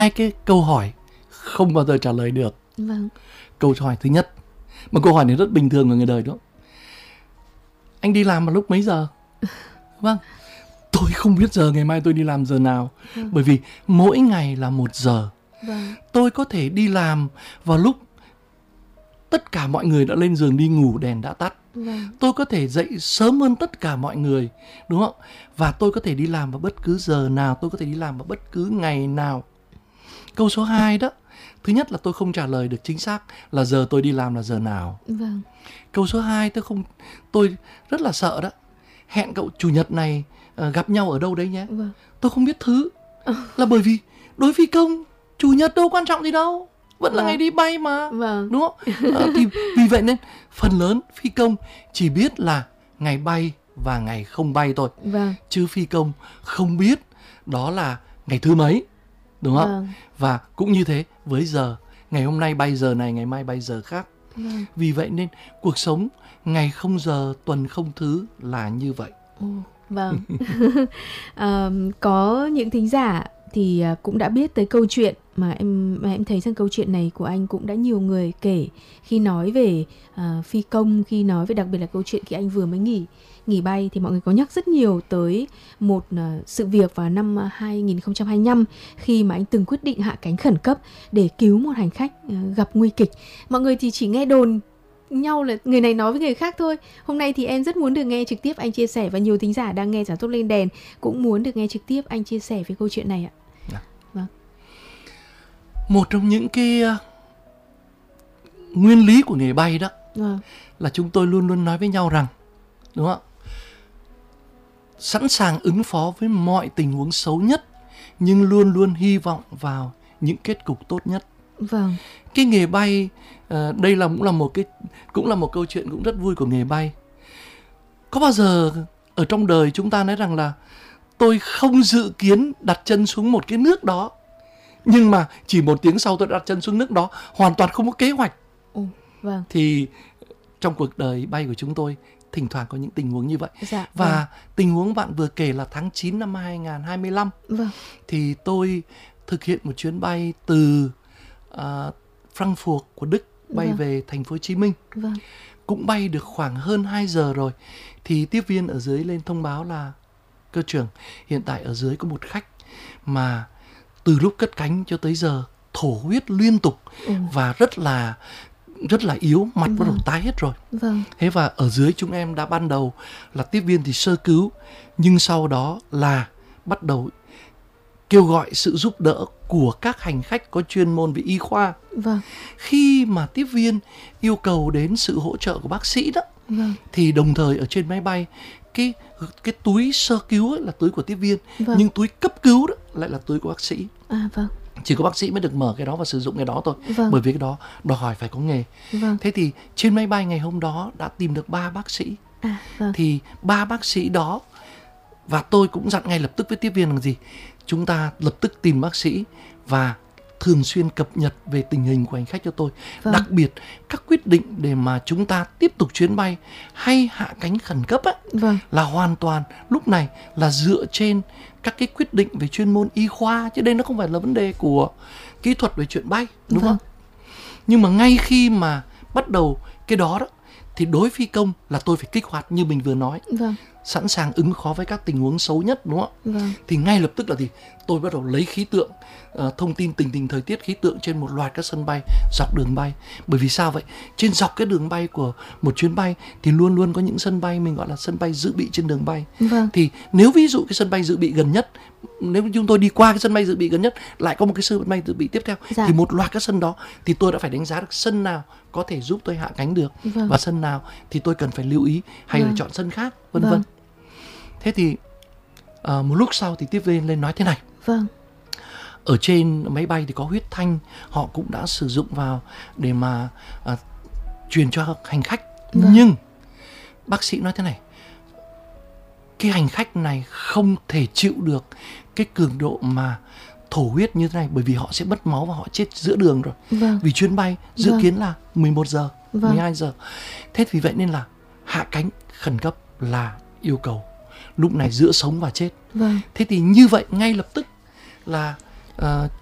hai cái câu hỏi không bao giờ trả lời được. Vâng. Câu hỏi thứ nhất, mà câu hỏi này rất bình thường của người đời đó: anh đi làm vào lúc mấy giờ? Vâng, tôi không biết giờ ngày mai tôi đi làm giờ nào. Bởi vì mỗi ngày là 1 giờ. Vâng. Tôi có thể đi làm vào lúc tất cả mọi người đã lên giường đi ngủ, đèn đã tắt. Vâng. Tôi có thể dậy sớm hơn tất cả mọi người, đúng không? Và tôi có thể đi làm vào bất cứ giờ nào, tôi có thể đi làm vào bất cứ ngày nào. Câu số 2 đó, thứ nhất là tôi không trả lời được chính xác là giờ tôi đi làm là giờ nào. Vâng. Câu số 2 tôi rất là sợ đó. Hẹn cậu chủ nhật này gặp nhau ở đâu đấy nhé. Vâng. Tôi không biết thứ. Là bởi vì đối phi công chủ nhật đâu quan trọng gì đâu, vẫn là ngày đi bay mà. Vâng. Đúng không? Thì vì vậy nên phần lớn phi công chỉ biết là ngày bay và ngày không bay thôi. Vâng. Chứ phi công không biết đó là ngày thứ mấy, đúng không? Vâng. Và cũng như thế với giờ, ngày hôm nay bay giờ này, ngày mai bay giờ khác. Vâng. Vì vậy nên cuộc sống ngày không giờ, tuần không thứ là như vậy. Vâng. Có những thính giả thì cũng đã biết tới câu chuyện mà em thấy rằng câu chuyện này của anh cũng đã nhiều người kể khi nói về phi công, khi nói về đặc biệt là câu chuyện khi anh vừa mới nghỉ bay, thì mọi người có nhắc rất nhiều tới một sự việc vào năm 2025 khi mà anh từng quyết định hạ cánh khẩn cấp để cứu một hành khách gặp nguy kịch. Mọi người thì chỉ nghe đồn nhau là người này nói với người khác thôi. Hôm nay thì em rất muốn được nghe trực tiếp anh chia sẻ, và nhiều thính giả đang nghe Giảm Tốc Lên Đèn cũng muốn được nghe trực tiếp anh chia sẻ về câu chuyện này ạ. Vâng. Một trong những cái nguyên lý của nghề bay đó là chúng tôi luôn luôn nói với nhau rằng, đúng không? Sẵn sàng ứng phó với mọi tình huống xấu nhất, nhưng luôn luôn hy vọng vào những kết cục tốt nhất. Vâng. Cái nghề bay đây cũng là một câu chuyện cũng rất vui của nghề bay. Có bao giờ ở trong đời chúng ta nói rằng là tôi không dự kiến đặt chân xuống một cái nước đó, nhưng mà chỉ 1 tiếng sau tôi đặt chân xuống nước đó, hoàn toàn không có kế hoạch. Vâng. Thì trong cuộc đời bay của chúng tôi thỉnh thoảng có những tình huống như vậy. Dạ, và tình huống bạn vừa kể là tháng 9 năm 2025. Vâng. Thì tôi thực hiện một chuyến bay từ Frankfurt của Đức bay về thành phố Hồ Chí Minh. Vâng. Cũng bay được khoảng hơn 2 giờ rồi thì tiếp viên ở dưới lên thông báo là: cơ trưởng, hiện tại ở dưới có một khách mà từ lúc cất cánh cho tới giờ thổ huyết liên tục và rất là yếu, mặt bắt đầu tái hết rồi. Vâng. Thế và ở dưới chúng em đã ban đầu là tiếp viên thì sơ cứu, nhưng sau đó là bắt đầu kêu gọi sự giúp đỡ của các hành khách có chuyên môn về y khoa. Vâng. Khi mà tiếp viên yêu cầu đến sự hỗ trợ của bác sĩ đó, thì đồng thời ở trên máy bay cái túi sơ cứu ấy là túi của tiếp viên, nhưng túi cấp cứu đó lại là túi của bác sĩ. Vâng. Chỉ có bác sĩ mới được mở cái đó và sử dụng cái đó thôi. Bởi vì cái đó đòi hỏi phải có nghề. Thế thì trên máy bay ngày hôm đó đã tìm được 3 bác sĩ. Thì 3 bác sĩ đó, và tôi cũng dặn ngay lập tức với tiếp viên là gì? Chúng ta lập tức tìm bác sĩ và thường xuyên cập nhật về tình hình của hành khách cho tôi. Đặc biệt các quyết định để mà chúng ta tiếp tục chuyến bay hay hạ cánh khẩn cấp ấy, là hoàn toàn lúc này là dựa trên các cái quyết định về chuyên môn y khoa, chứ đây nó không phải là vấn đề của kỹ thuật về chuyện bay, đúng không? Nhưng mà ngay khi mà bắt đầu cái đó thì đối phi công là tôi phải kích hoạt như mình vừa nói. Sẵn sàng ứng phó với các tình huống xấu nhất, đúng không? Thì ngay lập tức là tôi bắt đầu lấy khí tượng, thông tin tình hình thời tiết khí tượng trên một loạt các sân bay dọc đường bay. Bởi vì sao vậy? Trên dọc cái đường bay của một chuyến bay thì luôn luôn có những sân bay mình gọi là sân bay dự bị trên đường bay. Thì nếu ví dụ cái sân bay dự bị gần nhất, nếu chúng tôi đi qua cái sân bay dự bị gần nhất lại có một cái sân bay dự bị tiếp theo, thì một loạt các sân đó thì tôi đã phải đánh giá được sân nào có thể giúp tôi hạ cánh được, và sân nào thì tôi cần phải lưu ý hay là chọn sân khác, vân vân. Thế thì một lúc sau thì tiếp viên lên nói thế này: ở trên máy bay thì có huyết thanh, họ cũng đã sử dụng vào để mà truyền cho hành khách. Nhưng bác sĩ nói thế này: cái hành khách này không thể chịu được cái cường độ mà thổ huyết như thế này, bởi vì họ sẽ mất máu và họ chết giữa đường rồi. Vì chuyến bay dự kiến là 11 giờ, 12 giờ. Thế vì vậy nên là hạ cánh khẩn cấp là yêu cầu lúc này giữa sống và chết. Thế thì như vậy ngay lập tức là